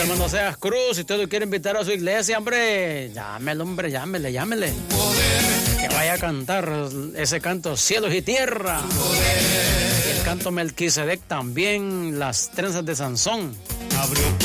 hermano Seas Cruz, si usted lo quiere invitar a su iglesia, hombre, llámelo, hombre, llámele. Que vaya a cantar ese canto Cielos y Tierra. Y el canto Melquisedec también, las trenzas de Sansón.